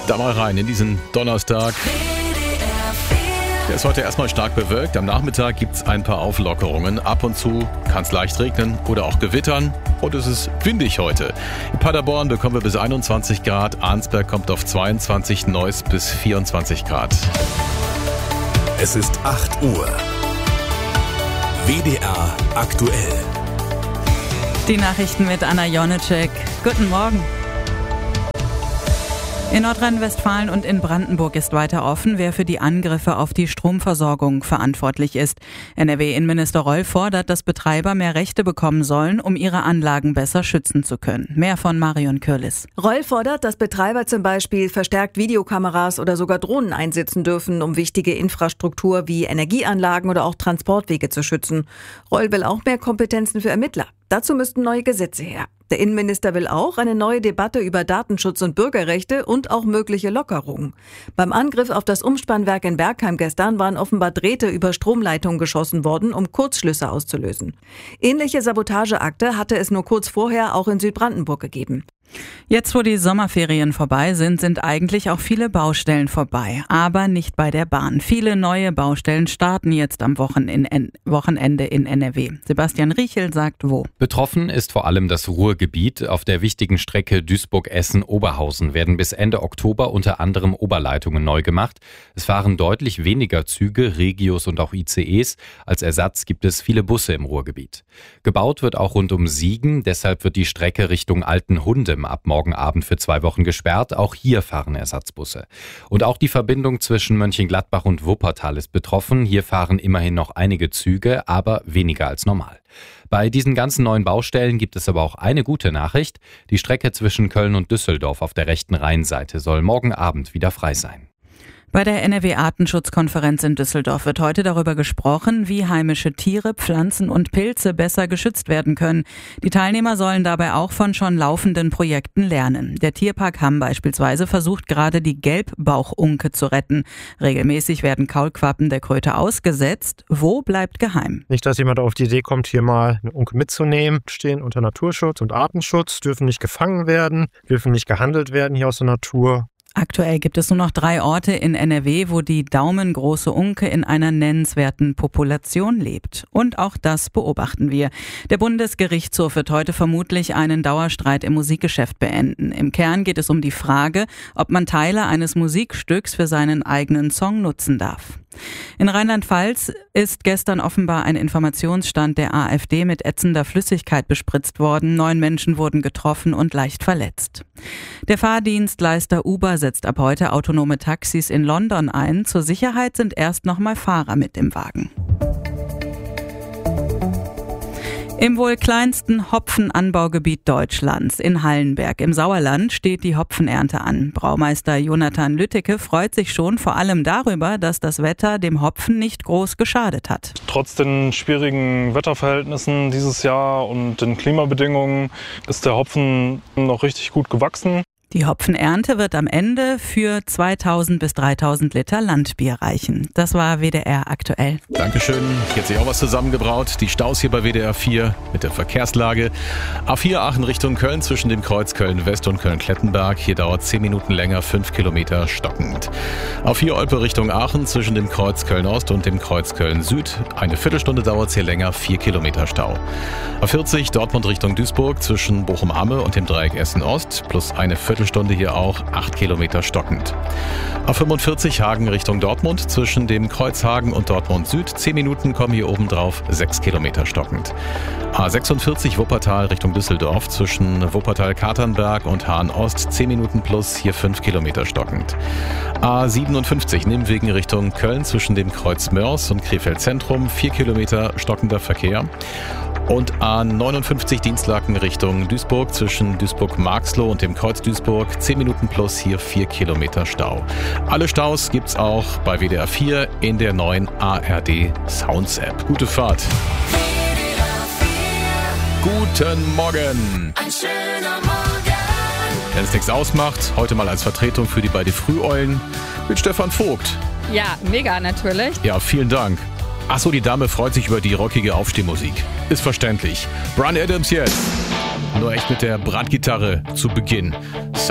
Da mal rein in diesen Donnerstag. Der ist heute erstmal stark bewölkt. Am Nachmittag gibt es ein paar Auflockerungen. Ab und zu kann es leicht regnen oder auch gewittern. Und es ist windig heute. In Paderborn bekommen wir bis 21 Grad. Arnsberg kommt auf 22, Neuss bis 24 Grad. Es ist 8 Uhr. WDR aktuell. Die Nachrichten mit Anna Jonitschek. Guten Morgen. In Nordrhein-Westfalen und in Brandenburg ist weiter offen, wer für die Angriffe auf die Stromversorgung verantwortlich ist. NRW-Innenminister Reul fordert, dass Betreiber mehr Rechte bekommen sollen, um ihre Anlagen besser schützen zu können. Mehr von Marion Kürlis. Reul fordert, dass Betreiber zum Beispiel verstärkt Videokameras oder sogar Drohnen einsetzen dürfen, um wichtige Infrastruktur wie Energieanlagen oder auch Transportwege zu schützen. Reul will auch mehr Kompetenzen für Ermittler. Dazu müssten neue Gesetze her. Der Innenminister will auch eine neue Debatte über Datenschutz und Bürgerrechte und auch mögliche Lockerungen. Beim Angriff auf das Umspannwerk in Bergheim gestern waren offenbar Drähte über Stromleitungen geschossen worden, um Kurzschlüsse auszulösen. Ähnliche Sabotageakte hatte es nur kurz vorher auch in Südbrandenburg gegeben. Jetzt, wo die Sommerferien vorbei sind eigentlich auch viele Baustellen vorbei, aber nicht bei der Bahn. Viele neue Baustellen starten jetzt am Wochenende in NRW. Sebastian Riechel sagt wo. Betroffen ist vor allem das Ruhrgebiet. Auf der wichtigen Strecke Duisburg-Essen-Oberhausen werden bis Ende Oktober unter anderem Oberleitungen neu gemacht. Es fahren deutlich weniger Züge, Regios und auch ICEs. Als Ersatz gibt es viele Busse im Ruhrgebiet. Gebaut wird auch rund um Siegen, deshalb wird die Strecke Richtung Altenhundem ab morgen Abend für 2 Wochen gesperrt. Auch hier fahren Ersatzbusse. Und auch die Verbindung zwischen Mönchengladbach und Wuppertal ist betroffen. Hier fahren immerhin noch einige Züge, aber weniger als normal. Bei diesen ganzen neuen Baustellen gibt es aber auch eine gute Nachricht. Die Strecke zwischen Köln und Düsseldorf auf der rechten Rheinseite soll morgen Abend wieder frei sein. Bei der NRW-Artenschutzkonferenz in Düsseldorf wird heute darüber gesprochen, wie heimische Tiere, Pflanzen und Pilze besser geschützt werden können. Die Teilnehmer sollen dabei auch von schon laufenden Projekten lernen. Der Tierpark Hamm beispielsweise versucht gerade die Gelbbauchunke zu retten. Regelmäßig werden Kaulquappen der Kröte ausgesetzt. Wo bleibt geheim? Nicht, dass jemand auf die Idee kommt, hier mal eine Unke mitzunehmen. Stehen unter Naturschutz und Artenschutz, dürfen nicht gefangen werden, dürfen nicht gehandelt werden hier aus der Natur. Aktuell gibt es nur noch 3 Orte in NRW, wo die daumengroße Unke in einer nennenswerten Population lebt. Und auch das beobachten wir. Der Bundesgerichtshof wird heute vermutlich einen Dauerstreit im Musikgeschäft beenden. Im Kern geht es um die Frage, ob man Teile eines Musikstücks für seinen eigenen Song nutzen darf. In Rheinland-Pfalz ist gestern offenbar ein Informationsstand der AfD mit ätzender Flüssigkeit bespritzt worden. 9 Menschen wurden getroffen und leicht verletzt. Der Fahrdienstleister Uber setzt ab heute autonome Taxis in London ein. Zur Sicherheit sind erst nochmal Fahrer mit im Wagen. Im wohl kleinsten Hopfenanbaugebiet Deutschlands, in Hallenberg im Sauerland, steht die Hopfenernte an. Braumeister Jonathan Lütteke freut sich schon vor allem darüber, dass das Wetter dem Hopfen nicht groß geschadet hat. Trotz den schwierigen Wetterverhältnissen dieses Jahr und den Klimabedingungen ist der Hopfen noch richtig gut gewachsen. Die Hopfenernte wird am Ende für 2000 bis 3000 Liter Landbier reichen. Das war WDR aktuell. Dankeschön. Hier hat sich auch was zusammengebraut. Die Staus hier bei WDR 4 mit der Verkehrslage. A4 Aachen Richtung Köln zwischen dem Kreuz Köln-West und Köln-Klettenberg. Hier dauert 10 Minuten länger, 5 Kilometer stockend. A4 Olpe Richtung Aachen zwischen dem Kreuz Köln-Ost und dem Kreuz Köln-Süd. Eine Viertelstunde dauert es hier länger, 4 Kilometer Stau. A40 Dortmund Richtung Duisburg zwischen Bochum-Hamme und dem Dreieck Essen-Ost plus eine Viertelstunde hier auch 8 Kilometer stockend. A45 Hagen Richtung Dortmund zwischen dem Kreuz Hagen und Dortmund Süd. 10 Minuten kommen hier oben drauf, 6 Kilometer stockend. A46 Wuppertal Richtung Düsseldorf zwischen Wuppertal-Katernberg und Hahn-Ost. 10 Minuten plus, hier 5 Kilometer stockend. A57 Nimwegen Richtung Köln zwischen dem Kreuz Mörs und Krefeld Zentrum. 4 Kilometer stockender Verkehr. Und A59 Dienstlaken Richtung Duisburg zwischen Duisburg-Marxloh und dem Kreuz Duisburg. 10 Minuten plus, hier 4 Kilometer Stau. Alle Staus gibt's auch bei WDR 4 in der neuen ARD Sounds App. Gute Fahrt. Guten Morgen. Ein schöner Morgen. Wenn es nichts ausmacht, heute mal als Vertretung für die beiden Früheulen mit Stefan Vogt. Ja, mega natürlich. Ja, vielen Dank. Achso, die Dame freut sich über die rockige Aufstehmusik. Ist verständlich. Bryan Adams jetzt. Nur echt mit der Brandgitarre zu Beginn.